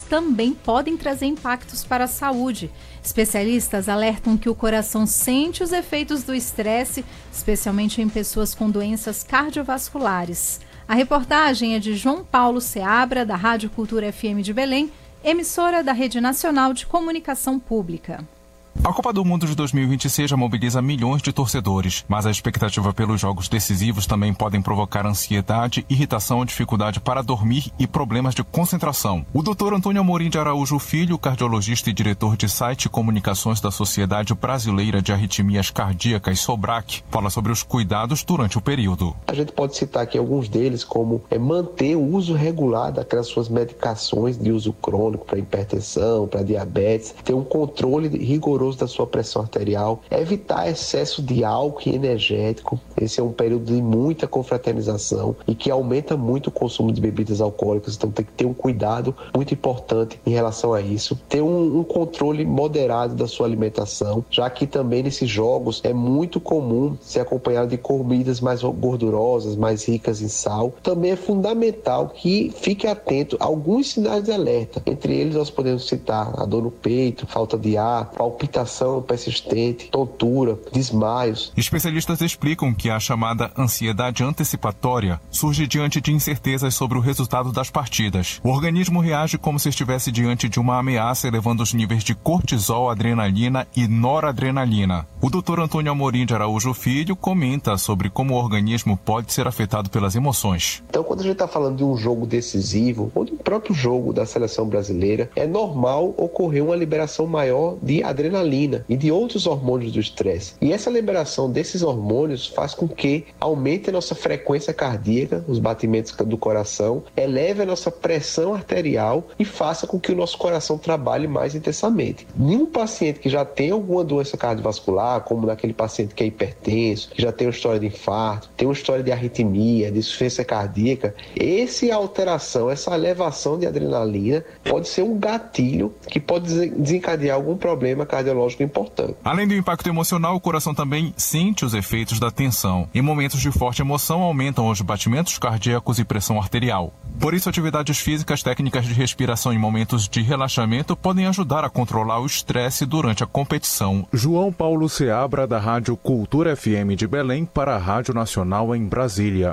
também podem trazer impactos para a saúde. Especialistas alertam que o coração sente os efeitos do estresse, especialmente em pessoas com doenças cardiovasculares. A reportagem é de João Paulo Seabra, da Rádio Cultura FM de Belém, emissora da Rede Nacional de Comunicação Pública. A Copa do Mundo de 2026 já mobiliza milhões de torcedores, mas a expectativa pelos jogos decisivos também podem provocar ansiedade, irritação, dificuldade para dormir e problemas de concentração. O Dr. Antônio Amorim de Araújo Filho, cardiologista e diretor de site e comunicações da Sociedade Brasileira de Arritmias Cardíacas, SOBRAC, fala sobre os cuidados durante o período. A gente pode citar aqui alguns deles, como manter o uso regular daquelas suas medicações de uso crônico para hipertensão, para diabetes, ter um controle rigoroso da sua pressão arterial, evitar excesso de álcool e energético. Esse é um período de muita confraternização e que aumenta muito o consumo de bebidas alcoólicas, então tem que ter um cuidado muito importante em relação a isso. Ter um controle moderado da sua alimentação, já que também nesses jogos é muito comum ser acompanhado de comidas mais gordurosas, mais ricas em sal. Também é fundamental que fique atento a alguns sinais de alerta. Entre eles nós podemos citar a dor no peito, falta de ar, palpitação persistente, tontura, desmaios. Especialistas explicam que a chamada ansiedade antecipatória surge diante de incertezas sobre o resultado das partidas. O organismo reage como se estivesse diante de uma ameaça, elevando os níveis de cortisol, adrenalina e noradrenalina. O Dr. Antônio Amorim de Araújo Filho comenta sobre como o organismo pode ser afetado pelas emoções. Então, quando a gente está falando de um jogo decisivo, ou do próprio jogo da seleção brasileira, é normal ocorrer uma liberação maior de adrenalina e de outros hormônios do estresse. E essa liberação desses hormônios faz com que aumente a nossa frequência cardíaca, os batimentos do coração, eleve a nossa pressão arterial e faça com que o nosso coração trabalhe mais intensamente. Nenhum paciente que já tem alguma doença cardiovascular, como naquele paciente que é hipertenso, que já tem uma história de infarto, tem uma história de arritmia, de insuficiência cardíaca, essa alteração, essa elevação de adrenalina pode ser um gatilho que pode desencadear algum problema cardiológico importante. Além do impacto emocional, o coração também sente os efeitos da tensão. Em momentos de forte emoção, aumentam os batimentos cardíacos e pressão arterial. Por isso, atividades físicas, técnicas de respiração em momentos de relaxamento podem ajudar a controlar o estresse durante a competição. João Paulo Seabra, da Rádio Cultura FM de Belém, para a Rádio Nacional em Brasília.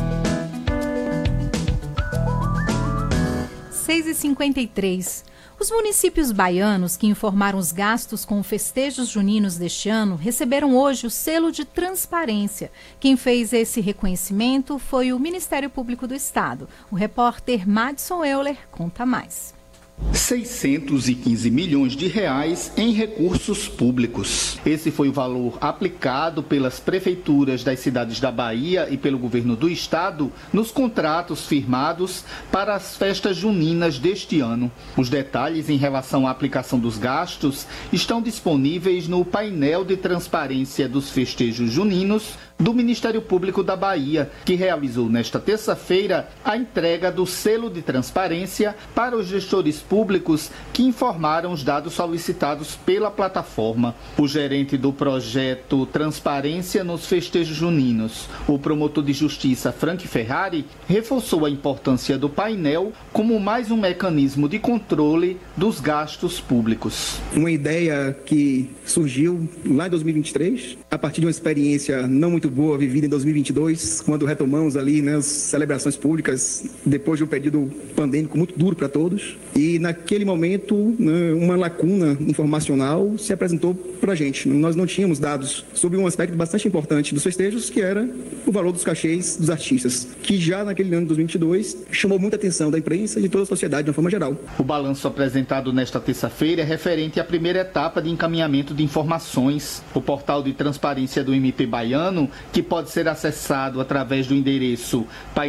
6h53. Os municípios baianos que informaram os gastos com festejos juninos deste ano receberam hoje o selo de transparência. Quem fez esse reconhecimento foi o Ministério Público do Estado. O repórter Madison Euler conta mais. 615 milhões de reais em recursos públicos. Esse foi o valor aplicado pelas prefeituras das cidades da Bahia e pelo governo do estado nos contratos firmados para as festas juninas deste ano. Os detalhes em relação à aplicação dos gastos estão disponíveis no painel de transparência dos festejos juninos do Ministério Público da Bahia, que realizou nesta terça-feira a entrega do selo de transparência para os gestores públicos que informaram os dados solicitados pela plataforma. O gerente do projeto Transparência nos Festejos Juninos, o promotor de justiça Frank Ferrari, reforçou a importância do painel como mais um mecanismo de controle dos gastos públicos. Uma ideia que surgiu lá em 2023, a partir de uma experiência não muito boa vivida em 2022, quando retomamos ali, as celebrações públicas depois de um período pandêmico muito duro para todos. E naquele momento, uma lacuna informacional se apresentou para a gente. Nós não tínhamos dados sobre um aspecto bastante importante dos festejos, que era o valor dos cachês dos artistas, que já naquele ano de 2022 chamou muita atenção da imprensa e de toda a sociedade de uma forma geral. O balanço apresentado nesta terça-feira é referente à primeira etapa de encaminhamento de informações. O portal de transparência do MP baiano, que pode ser acessado através do endereço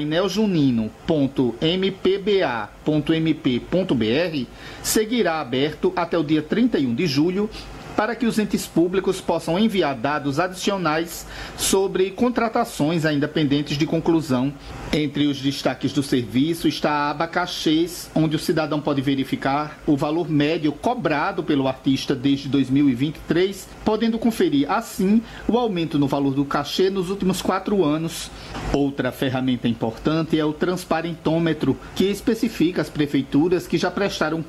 paineljunino.mpba.mp.br, seguirá aberto até o dia 31 de julho para que os entes públicos possam enviar dados adicionais sobre contratações ainda pendentes de conclusão. Entre os destaques do serviço está a aba Cachês, onde o cidadão pode verificar o valor médio cobrado pelo artista desde 2023, podendo conferir, assim, o aumento no valor do cachê nos últimos 4 anos. Outra ferramenta importante é o Transparentômetro, que especifica as prefeituras que já prestaram